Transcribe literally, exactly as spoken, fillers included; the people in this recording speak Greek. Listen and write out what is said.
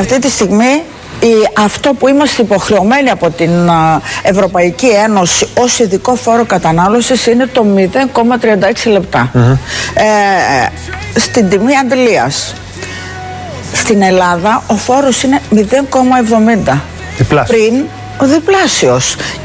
Αυτή τη στιγμή η, αυτό που είμαστε υποχρεωμένοι από την Ευρωπαϊκή Ένωση ως ειδικό φόρο κατανάλωσης είναι το μηδέν κόμμα τριάντα έξι λεπτά. Mm-hmm. ε, στην τιμή αντλίας. Στην Ελλάδα ο φόρος είναι μηδέν κόμμα εβδομήντα. Διπλάσιο. Πριν ο διπλάσιος.